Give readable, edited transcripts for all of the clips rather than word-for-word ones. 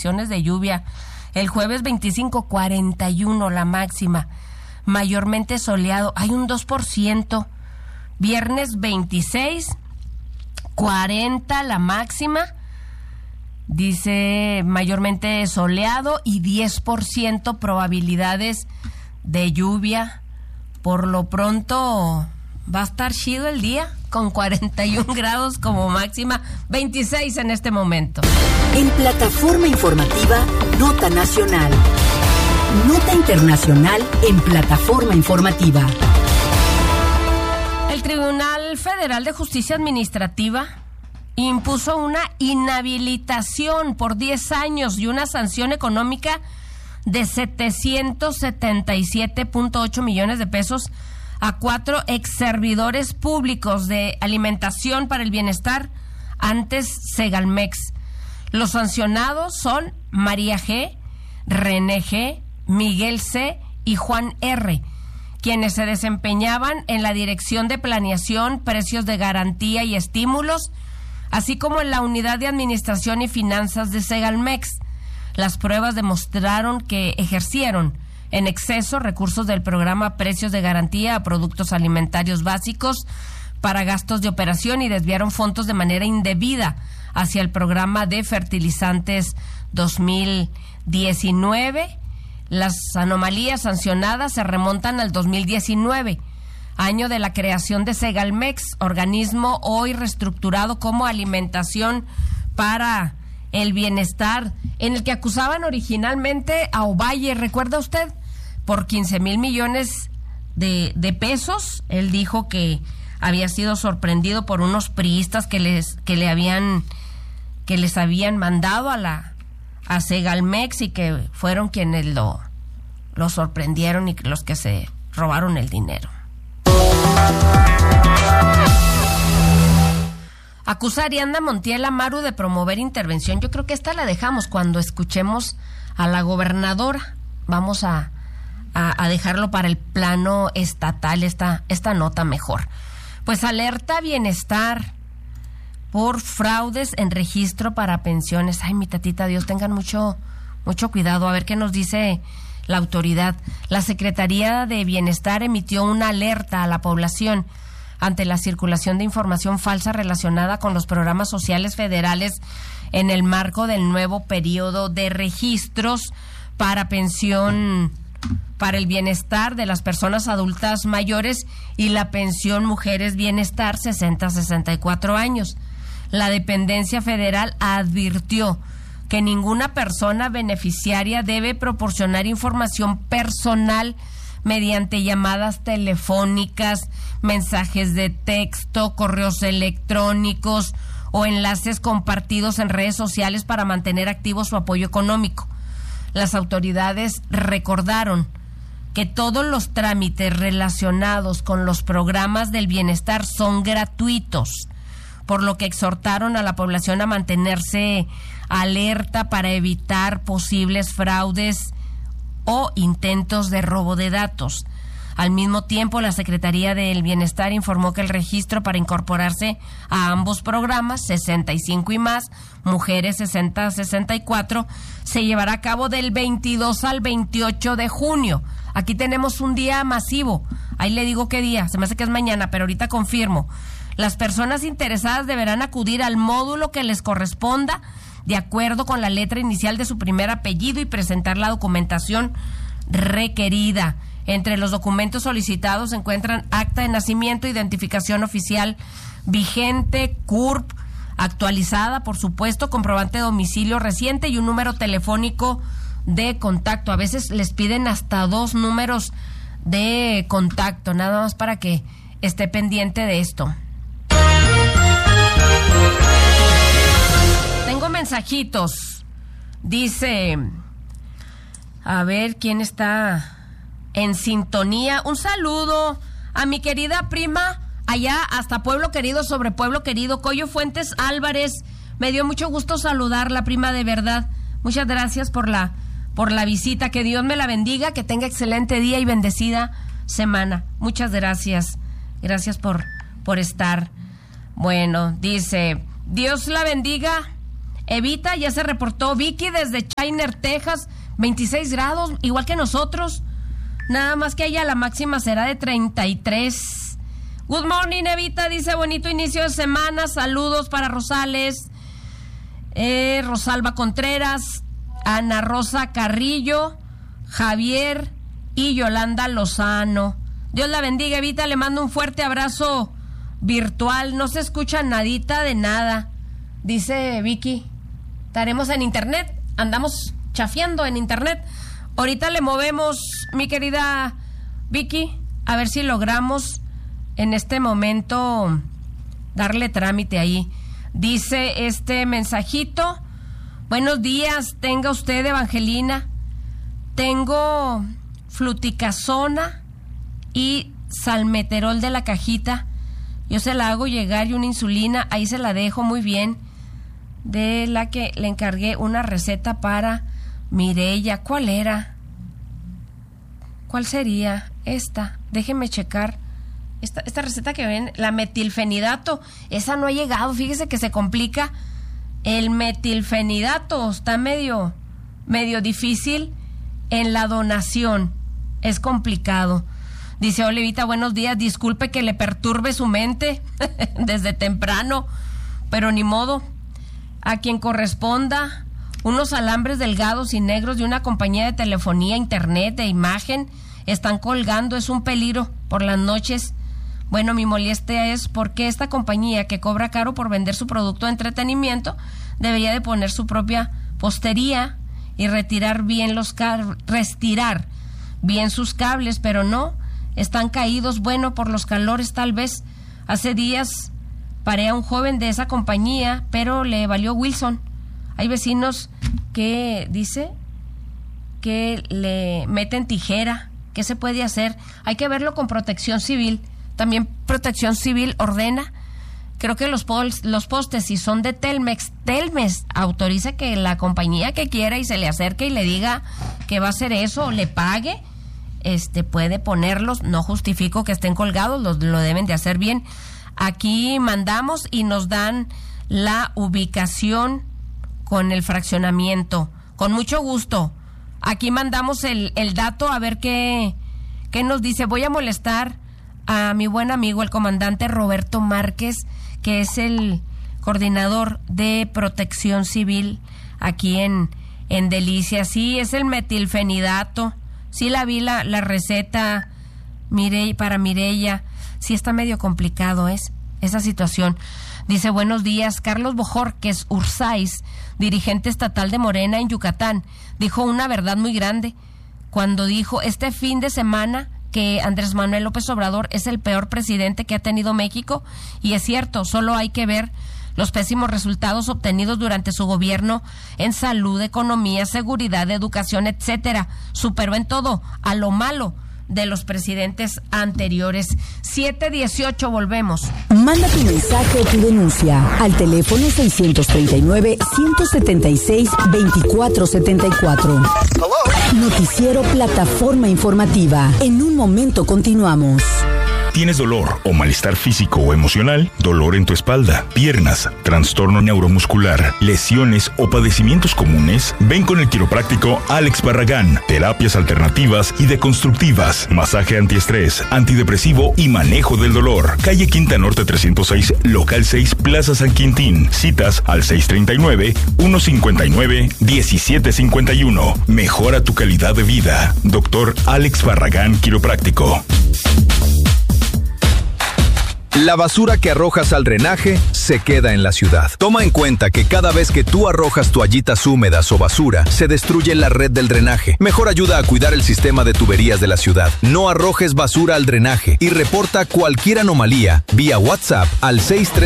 condiciones de lluvia. El jueves 25, 41 la máxima. Mayormente soleado, hay un 2%. Viernes 26, 40 la máxima. Dice mayormente soleado y 10% probabilidades de lluvia. Por lo pronto va a estar chido el día, con 41 grados como máxima, 26 en este momento. En plataforma informativa, Nota Nacional. Nota internacional en plataforma informativa. El Tribunal Federal de Justicia Administrativa impuso una inhabilitación por 10 años y una sanción económica de 777.8 millones de pesos a 4 exservidores públicos de Alimentación para el Bienestar, antes Segalmex. Los sancionados son María G., René G., Miguel C. y Juan R., quienes se desempeñaban en la Dirección de Planeación, Precios de Garantía y Estímulos, así como en la Unidad de Administración y Finanzas de Segalmex. Las pruebas demostraron que ejercieron en exceso recursos del programa Precios de Garantía a Productos Alimentarios Básicos para gastos de operación y desviaron fondos de manera indebida hacia el programa de fertilizantes 2019. Las anomalías sancionadas se remontan al 2019, año de la creación de Segalmex, organismo hoy reestructurado como Alimentación para el Bienestar, en el que acusaban originalmente a Ovalle, ¿recuerda usted? Por 15,000 millones de pesos. Él dijo que había sido sorprendido por unos priistas que les habían mandado a Segalmex y que fueron quienes lo sorprendieron y los que se robaron el dinero. Acusa a Ariadna Montiel Amaru de promover intervención. Yo creo que esta la dejamos cuando escuchemos a la gobernadora. Vamos a dejarlo para el plano estatal, esta nota mejor. Pues alerta Bienestar por fraudes en registro para pensiones. Ay, mi tatita Dios, tengan mucho cuidado. A ver qué nos dice la autoridad. La Secretaría de Bienestar emitió una alerta a la población ante la circulación de información falsa relacionada con los programas sociales federales en el marco del nuevo periodo de registros para pensión para el bienestar de las personas adultas mayores y la pensión Mujeres Bienestar 60-64 años. La dependencia federal advirtió que ninguna persona beneficiaria debe proporcionar información personal mediante llamadas telefónicas, mensajes de texto, correos electrónicos o enlaces compartidos en redes sociales para mantener activo su apoyo económico. Las autoridades recordaron que todos los trámites relacionados con los programas del bienestar son gratuitos, por lo que exhortaron a la población a mantenerse alerta para evitar posibles fraudes o intentos de robo de datos. Al mismo tiempo, la Secretaría del Bienestar informó que el registro para incorporarse a ambos programas, 65 y más, Mujeres 60-64, se llevará a cabo del 22 al 28 de junio. Aquí tenemos un día masivo. Ahí le digo qué día, se me hace que es mañana, pero ahorita confirmo. Las personas interesadas deberán acudir al módulo que les corresponda, de acuerdo con la letra inicial de su primer apellido, y presentar la documentación requerida. Entre los documentos solicitados se encuentran acta de nacimiento, identificación oficial vigente, CURP actualizada, por supuesto, comprobante de domicilio reciente y un número telefónico de contacto. A veces les piden hasta 2 números de contacto, nada más para que esté pendiente de esto. Tengo mensajitos. Dice, a ver quién está en sintonía. Un saludo a mi querida prima allá hasta Pueblo Querido, sobre Pueblo Querido, Coyo Fuentes Álvarez. Me dio mucho gusto saludarla, prima, de verdad. Muchas gracias por la visita. Que Dios me la bendiga, que tenga excelente día y bendecida semana. Muchas gracias. Gracias por estar. Bueno, dice, Dios la bendiga Evita, ya se reportó. Vicky desde Chiner, Texas, 26 grados, igual que nosotros. Nada más que allá la máxima será de 33. Good morning, Evita, dice bonito inicio de semana. Saludos para Rosales, Rosalba Contreras, Ana Rosa Carrillo, Javier y Yolanda Lozano. Dios la bendiga, Evita, le mando un fuerte abrazo virtual. No se escucha nadita de nada, dice Vicky. Estaremos en internet, andamos chafiando en internet. Ahorita le movemos, mi querida Vicky, a ver si logramos en este momento darle trámite ahí. Dice este mensajito: buenos días, tenga usted, Evangelina. Tengo fluticasona y salmeterol de la cajita. Yo se la hago llegar y una insulina, ahí se la dejo muy bien. De la que le encargué una receta para Mireya. ¿Cuál era? ¿Cuál sería? Esta. Déjeme checar. Esta receta que ven, la metilfenidato. Esa no ha llegado. Fíjese que se complica. El metilfenidato está medio difícil en la donación. Es complicado. Dice Olivita, buenos días. Disculpe que le perturbe su mente desde temprano, pero ni modo. A quien corresponda, unos alambres delgados y negros de una compañía de telefonía, internet, de imagen, están colgando. Es un peligro por las noches. Bueno, mi molestia es porque esta compañía, que cobra caro por vender su producto de entretenimiento, debería de poner su propia postería y retirar bien sus cables, pero no, están caídos. Bueno, por los calores tal vez. Hace días paré a un joven de esa compañía, pero le valió Wilson. Hay vecinos que dice que le meten tijera. ¿Qué se puede hacer? Hay que verlo con Protección Civil. También Protección Civil ordena. Creo que los postes, si son de Telmex autoriza que la compañía que quiera y se le acerque y le diga que va a hacer eso, o le pague, puede ponerlos. No justifico que estén colgados, lo deben de hacer bien. Aquí mandamos y nos dan la ubicación con el fraccionamiento. Con mucho gusto. Aquí mandamos el dato a ver qué nos dice. Voy a molestar a mi buen amigo, el comandante Roberto Márquez, que es el coordinador de Protección Civil aquí en Delicias. Sí, es el metilfenidato. Sí la vi la receta, para Mireya. Sí está medio complicado esa situación. Dice, buenos días, Carlos Bojorquez Ursáiz, dirigente estatal de Morena en Yucatán, dijo una verdad muy grande cuando dijo este fin de semana que Andrés Manuel López Obrador es el peor presidente que ha tenido México, y es cierto, solo hay que ver los pésimos resultados obtenidos durante su gobierno en salud, economía, seguridad, educación, etcétera. Superó en todo a lo malo de los presidentes anteriores. 7:18, volvemos. Manda tu mensaje o tu denuncia al teléfono 639-176-2474. Noticiero Plataforma Informativa. En un momento continuamos. ¿Tienes dolor o malestar físico o emocional? ¿Dolor en tu espalda, piernas, trastorno neuromuscular, lesiones o padecimientos comunes? Ven con el quiropráctico Alex Barragán. Terapias alternativas y deconstructivas, masaje antiestrés, antidepresivo y manejo del dolor. Calle Quinta Norte 306, local 6, Plaza San Quintín. Citas al 639-159-1751. Mejora tu calidad de vida. Doctor Alex Barragán, quiropráctico. La basura que arrojas al drenaje se queda en la ciudad. Toma en cuenta que cada vez que tú arrojas toallitas húmedas o basura, se destruye la red del drenaje. Mejor ayuda a cuidar el sistema de tuberías de la ciudad. No arrojes basura al drenaje y reporta cualquier anomalía vía WhatsApp al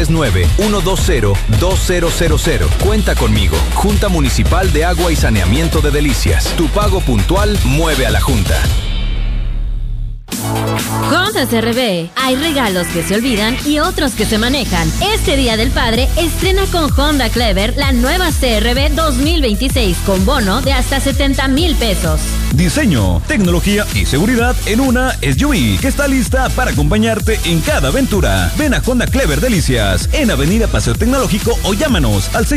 639-120-2000. Cuenta conmigo. Junta Municipal de Agua y Saneamiento de Delicias. Tu pago puntual mueve a la Junta. Honda CRB. Hay regalos que se olvidan y otros que se manejan. Este Día del Padre, estrena con Honda Clever la nueva CRB 2026 con bono de hasta 70,000 pesos. Diseño, tecnología y seguridad en una SUV que está lista para acompañarte en cada aventura. Ven a Honda Clever Delicias en Avenida Paseo Tecnológico o llámanos al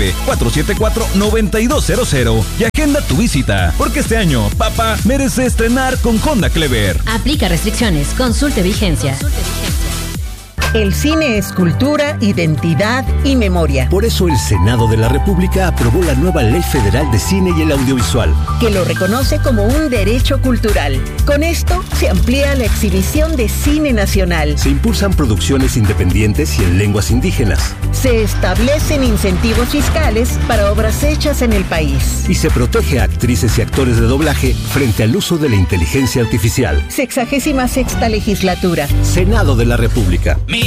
639-474-9200 y agenda tu visita, porque este año, papá, merece estrenar con Honda Clever. Aplica restricciones, consulte vigencia. El cine es cultura, identidad y memoria. Por eso el Senado de la República aprobó la nueva Ley Federal de Cine y el Audiovisual, que lo reconoce como un derecho cultural. Con esto se amplía la exhibición de cine nacional. Se impulsan producciones independientes y en lenguas indígenas. Se establecen incentivos fiscales para obras hechas en el país. Y se protege a actrices y actores de doblaje frente al uso de la inteligencia artificial. 66ª legislatura. Senado de la República.